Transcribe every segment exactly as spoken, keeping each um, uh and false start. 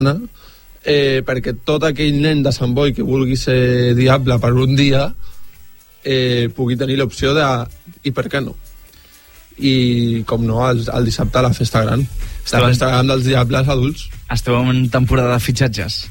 eh, perquè tot aquell nen de Sant Boi que vulgui ser diable per un dia eh, pugui tenir l'opció de i per què no, i com no el, el dissabte a la festa gran la festa gran dels diables adults. Esteu en temporada de fitxatges?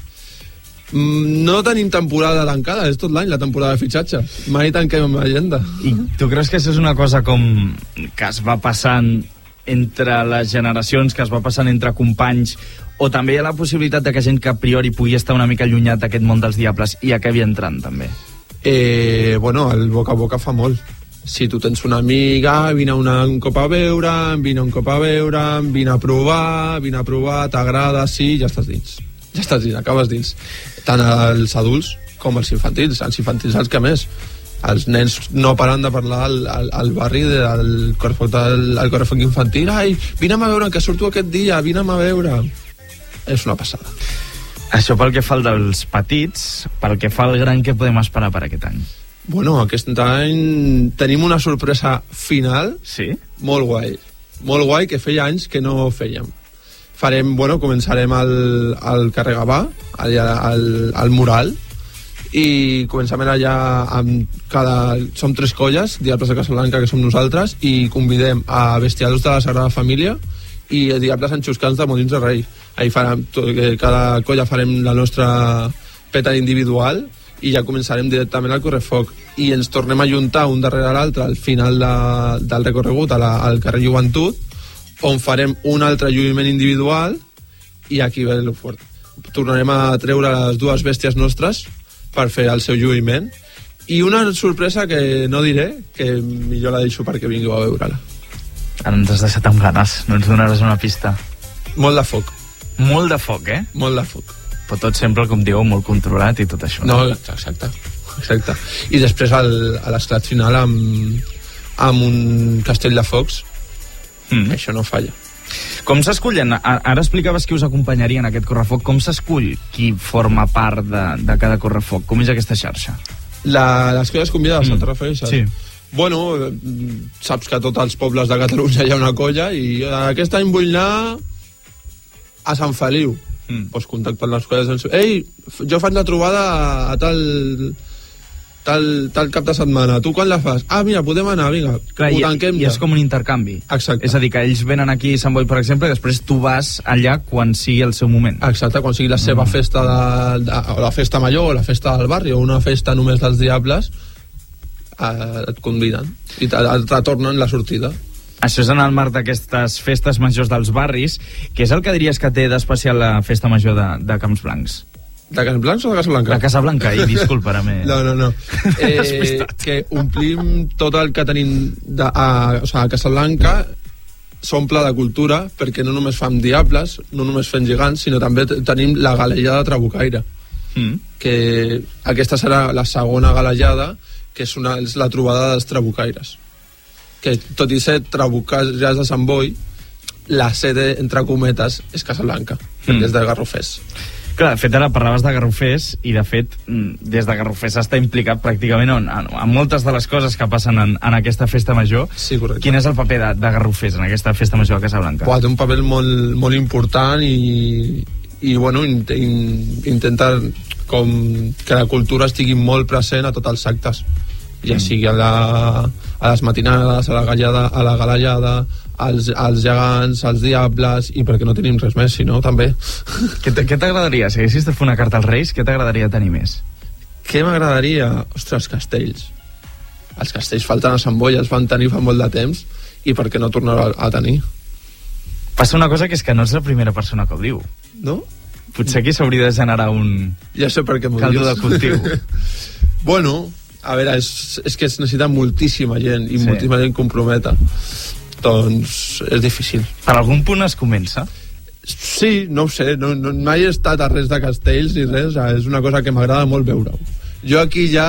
No tenim temporada tancada, és tot l'any la temporada de fitxatge, mai tanquem agenda. I tu creus que això és una cosa com que es va passant entre les generacions, que es va passant entre companys, o també hi ha la possibilitat de que gent que a priori pugui estar una mica allunyat d'aquest món dels diables i acabi entrant també? Eh, bueno, el boca a boca fa molt. Si tu tens una amiga, vine una, un cop a veure, vine un cop a veure, vine a provar, vine a provar, t'agrada, sí, ja estàs dins. Ja estàs dins, acabes dins. Tant els adults com els infantils. Els infantils els que més. Els nens no paren de parlar al, al, al barri del correfoc, del, el correfoc infantil. Ai, vine'm a veure, que surto aquest dia, vine'm a veure. És una passada. Això pel que fa al dels petits, pel que fa al gran, què podem esperar per aquest any? Bueno, aquest any tenim una sorpresa final. Sí? Molt guai. Molt guai, que feia anys que no fèiem. Farem, bueno, començarem al, al carrer Gavà, allà al, al mural, i començarem allà amb cada... Som tres colles, Diables de Casablanca, que som nosaltres, i convidem a Bestiados de la Sagrada Família i Diables Enxuscans de Molins de Rei. Ahí farem, cada colla farem la nostra peta individual i ja començarem directament al correfoc. I ens tornem a juntar un darrere l'altre al final de, del recorregut, a la, al carrer Joventut, on farem un altre lluïment individual i aquí ve el fort. Tornarem a treure les dues bèsties nostres per fer el seu lluïment i una sorpresa que no diré, que millor la deixo perquè vingueu a veure-la. Ara ens has deixat amb ganes, no ens donaràs una pista. Molt de foc. Molt de foc, eh? Molt de foc. Però tot sempre, com dieu, molt controlat i tot això. No, no exacte. exacte. I després el, a l'esclat final amb, amb un castell de focs. Mm. Això no falla. Com s'escullen? Ara explicaves qui us acompanyaria en aquest correfoc. Com s'escull qui forma part de, de cada correfoc? Com és aquesta xarxa? La, les colles convidades, mm. et refereixes? Sí. Bueno, saps que a tots els pobles de Catalunya hi ha una colla i aquest any vull anar a Sant Feliu. Mm. Pues contacten les colles. Ei, jo faig la trobada a tal... Tal, tal cap de setmana, tu quan la fas? Ah, mira, podem anar, vinga, clar, ho i, tanquem i és com un intercanvi. Exacte. És a dir, que ells venen aquí a Sant Boi, per exemple, i després tu vas allà quan sigui el seu moment. Exacte, quan sigui la seva mm. festa de, de, o la festa major, o la festa del barri, o una festa només dels diables, eh, et conviden i et retornen la sortida. Això és en el marc d'aquestes festes majors dels barris. Què és el que diries que té d'especial la festa major de, de Camps Blancs? De Camps Blancs o de Casablanca? De Casablanca, i disculpa, ara m'he... No, no, no. Eh, que omplim tot el que tenim de, a, o sigui, a Casablanca s'omple de cultura, perquè no només fem diables, no només fem gegants, sinó també tenim la galejada trabucaire. Mm. Que aquesta serà la segona galejada, que és, una, és la trobada dels trabucaires. Que tot i ser trabucaires de Sant Boi, la sede, entre cometes, és Casablanca, perquè mm. és de Garrofers. Clar, de fet, ara parlaves de Garrofers i, de fet, des de Garrofers està implicat pràcticament en, en moltes de les coses que passen en, en aquesta festa major. Sí, correcte. Quin és el paper de, de Garrofers en aquesta festa major de Casablanca? Buah, té un paper molt, molt important i, i bueno, in, in, intentar com que la cultura estigui molt present a tots els actes. Ja mm. sigui a, la, a les matinades, a la gallada, a la galallada, als, als gegants, als diables, i perquè no tenim res més, sinó també. Què t'agradaria? Si haguessis de fer una carta als Reis, què t'agradaria tenir més? Què m'agradaria? Ostres, castells. Els castells falten a Sant Boi, els van tenir fa molt de temps, i per què no tornar a, a tenir? Passa una cosa, que és que no ets la primera persona que ho diu. No? Potser aquí s'hauria de generar un... Ja sé per què m'ho caldo de cultiu. Bueno, a veure, és, és que es necessita moltíssima gent, i sí. moltíssima gent comprometa. Doncs és difícil. Per algun punt es comença? Sí, no ho sé, no, no, mai he estat a res de castells ni res, és una cosa que m'agrada molt veure-ho. Jo aquí ja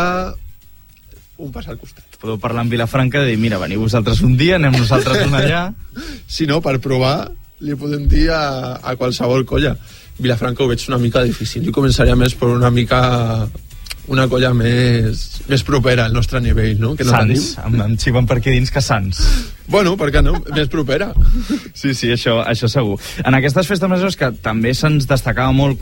un pas al costat. Podeu parlar amb Vilafranca i dir, mira, veniu vosaltres un dia, anem nosaltres un allà. Si no, per provar li podem dir a, a qualsevol colla. Vilafranca ho veig una mica difícil, jo començaria més per una mica una colla més, més propera al nostre nivell, no? Que no Sants, amb, amb xiven per aquí dins que Sants. Bueno, per què no? Més propera. Sí, sí, això, això segur. En aquestes festes majors que també se'ns destacava molt